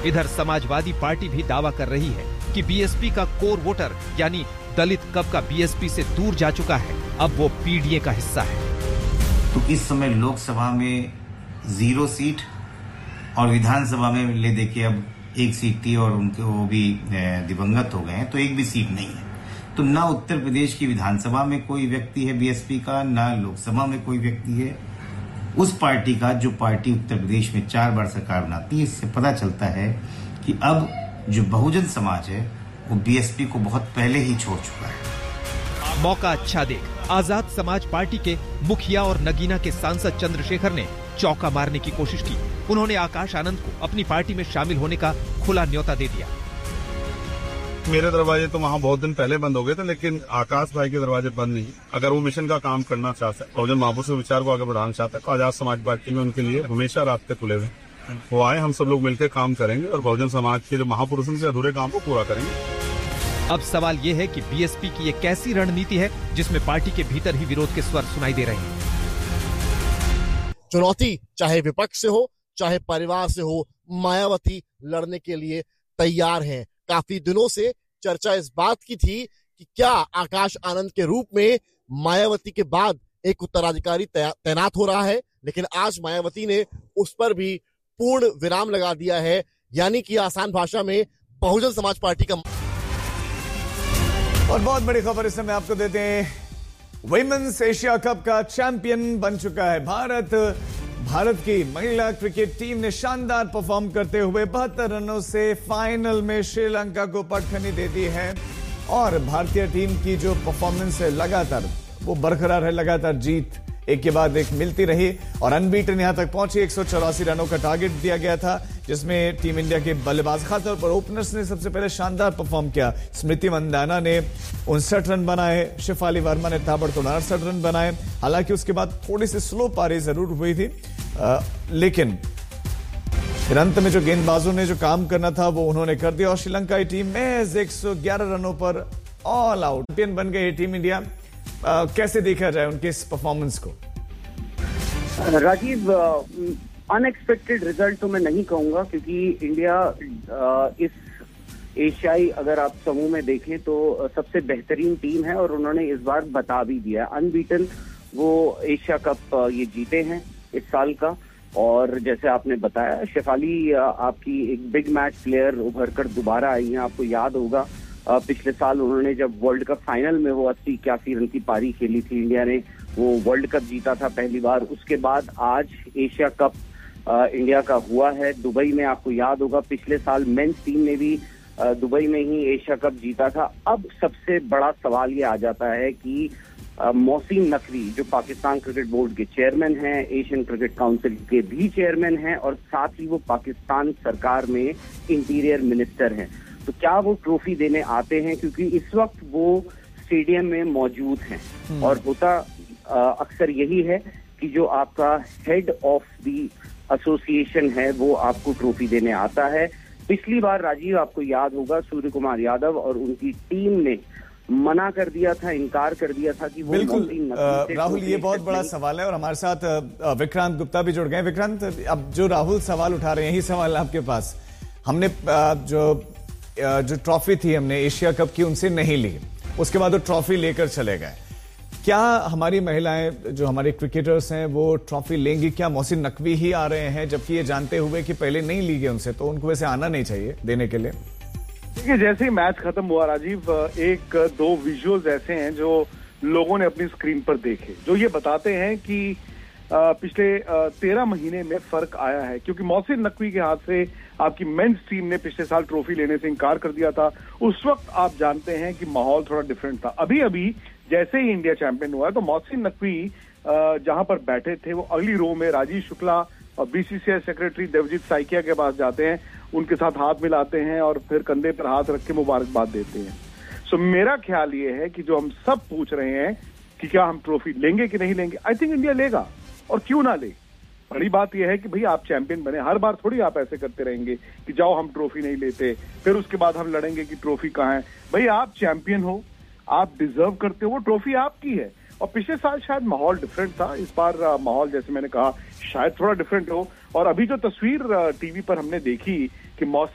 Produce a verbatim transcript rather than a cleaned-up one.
इधर समाजवादी पार्टी भी दावा कर रही है कि बीएसपी का कोर वोटर यानी दलित कब का बीएसपी से दूर जा चुका है, अब वो पीडीए का हिस्सा है। तो इस समय लोकसभा में जीरो सीट और विधानसभा में ले देखिए अब एक सीट थी और उनके वो भी दिवंगत हो गए हैं, तो एक भी सीट नहीं है। तो ना उत्तर प्रदेश की विधानसभा में कोई व्यक्ति है बीएसपी का, ना लोकसभा में कोई व्यक्ति है उस पार्टी का जो पार्टी उत्तर प्रदेश में चार बार सरकार बनाती है। इससे पता चलता है कि अब जो बहुजन समाज है वो बीएसपी को बहुत पहले ही छोड़ चुका है। मौका अच्छा देख आजाद समाज पार्टी के मुखिया और नगीना के सांसद चंद्रशेखर ने चौका मारने की कोशिश की। उन्होंने आकाश आनंद को अपनी पार्टी में शामिल होने का खुला न्योता दे दिया। मेरे दरवाजे तो वहाँ बहुत दिन पहले बंद हो गए थे, लेकिन आकाश भाई के दरवाजे बंद नहीं। अगर वो मिशन का काम करना चाहते हैं, बहुजन महापुरुष के विचार को आगे बढ़ाना चाहते हैं, तो आजाद समाज पार्टी में उनके लिए हमेशा रास्ते खुले हुए। वो आए, हम सब लोग मिलकर काम करेंगे और बहुजन समाज के जो महापुरुषों से अधूरे काम को पूरा करेंगे। अब सवाल ये है कि बीएसपी की ये कैसी रणनीति है जिसमें पार्टी के भीतर ही विरोध के स्वर सुनाई दे रहे हैं। चुनौती चाहे विपक्ष से हो चाहे परिवार से हो, मायावती लड़ने के लिए तैयार हैं। काफी दिनों से चर्चा इस बात की थी कि क्या आकाश आनंद के रूप में मायावती के बाद एक उत्तराधिकारी तैनात हो रहा है, लेकिन आज मायावती ने उस पर भी पूर्ण विराम लगा दिया है, यानी कि आसान भाषा में बहुजन समाज पार्टी का। और बहुत बड़ी खबर इस समय आपको देते हैं, विमेंस एशिया कप का चैंपियन बन चुका है भारत। भारत की महिला क्रिकेट टीम ने शानदार परफॉर्म करते हुए बहत्तर रनों से फाइनल में श्रीलंका को पटखनी दे दी है और भारतीय टीम की जो परफॉर्मेंस है लगातार वो बरकरार है, लगातार जीत एक के बाद एक मिलती रही और अनबीटन यहां तक पहुंची। एक सौ चौरासी रनों का टारगेट दिया गया था, जिसमें टीम इंडिया के बल्लेबाज खासतौर पर ओपनर्स ने सबसे पहले शानदार परफॉर्म किया। स्मृति मंदाना ने उनसठ रन बनाए, शेफाली वर्मा ने ताबड़तोड़ अड़सठ रन बनाए। हालांकि उसके बाद थोड़ी सी स्लो पारी जरूर हुई थी, आ, लेकिन फिर अंत में जो गेंदबाजों ने जो काम करना था वो उन्होंने कर दिया और श्रीलंका की टीम महज एक सौ ग्यारह रनों पर ऑल आउट चैंपियन बन गई टीम इंडिया। आ, कैसे देखा जाए उनके इस परफॉर्मेंस को? राजीव, अनएक्सपेक्टेड रिजल्ट तो मैं नहीं कहूंगा, क्योंकि इंडिया आ, इस एशियाई अगर आप समूह में देखें तो सबसे बेहतरीन टीम है और उन्होंने इस बार बता भी दिया। अनबीटन वो एशिया कप ये जीते हैं इस साल का। और जैसे आपने बताया, शेफाली आपकी एक बिग मैच प्लेयर उभर कर दोबारा आई हैं। आपको याद होगा पिछले साल उन्होंने जब वर्ल्ड कप फाइनल में वो अस्सी इक्यासी रन की पारी खेली थी, इंडिया ने वो वर्ल्ड कप जीता था पहली बार। उसके बाद आज एशिया कप इंडिया का हुआ है दुबई में। आपको याद होगा पिछले साल मेंस टीम ने भी दुबई में ही एशिया कप जीता था। अब सबसे बड़ा सवाल ये आ जाता है कि मोहसिन नकवी जो पाकिस्तान क्रिकेट बोर्ड के चेयरमैन हैं, एशियन क्रिकेट काउंसिल के भी चेयरमैन हैं और साथ ही वो पाकिस्तान सरकार में इंटीरियर मिनिस्टर हैं, तो क्या वो ट्रॉफी देने आते हैं? क्योंकि इस वक्त वो स्टेडियम में मौजूद हैं और होता अक्सर यही है कि जो आपका हेड ऑफ द एसोसिएशन है वो आपको ट्रॉफी देने आता है। पिछली बार राजीव आपको याद होगा सूर्य कुमार यादव और उनकी टीम ने मना कर दिया था, इनकार कर दिया था कि वो बिल्कुल। राहुल, ये बहुत बड़ा सवाल है और हमारे साथ विक्रांत गुप्ता भी जुड़ गए। विक्रांत, अब जो राहुल सवाल उठा रहे हैं यही सवाल आपके पास। हमने जो जो ट्रॉफी थी हमने एशिया कप की उनसे नहीं ली, उसके बाद वो ट्रॉफी लेकर चले गए। क्या हमारी महिलाएं जो हमारे क्रिकेटर्स हैं वो ट्रॉफी लेंगी? क्या मोहसिन नकवी ही आ रहे हैं, जबकि ये जानते हुए कि पहले नहीं ली गई उनसे, तो उनको वैसे आना नहीं चाहिए देने के लिए? देखिए, जैसे ही मैच खत्म हुआ राजीव, एक दो विजुअल्स ऐसे हैं जो लोगों ने अपनी स्क्रीन पर देखे, जो ये बताते हैं कि पिछले तेरह महीने में फर्क आया है। क्योंकि मोहसिन नकवी के हाथ से आपकी मेंस टीम ने पिछले साल ट्रॉफी लेने से इनकार कर दिया था। उस वक्त आप जानते हैं कि माहौल थोड़ा डिफरेंट था। अभी अभी जैसे ही इंडिया चैंपियन हुआ है तो मोहसिन नकवी जहां पर बैठे थे वो अगली रो में राजीव शुक्ला और बीसीसीआई सेक्रेटरी देवजीत साइकिया के पास जाते हैं, उनके साथ हाथ मिलाते हैं और फिर कंधे पर हाथ रख के मुबारकबाद देते हैं। सो मेरा ख्याल ये है कि जो हम सब पूछ रहे हैं कि क्या हम ट्रॉफी लेंगे कि नहीं लेंगे, आई थिंक इंडिया लेगा, और क्यों ना ले। बड़ी बात यह है कि भाई आप चैंपियन बने, हर बार थोड़ी आप ऐसे करते रहेंगे कि जाओ हम ट्रॉफी नहीं लेते, फिर उसके बाद हम लड़ेंगे कि ट्रॉफी कहाँ है। भाई आप चैंपियन हो, आप डिजर्व करते हो, वो ट्रॉफी आपकी है। और पिछले साल शायद माहौल डिफरेंट था, इस बार माहौल जैसे मैंने कहा शायद थोड़ा डिफरेंट हो। और अभी जो तस्वीर टीवी पर हमने देखी कि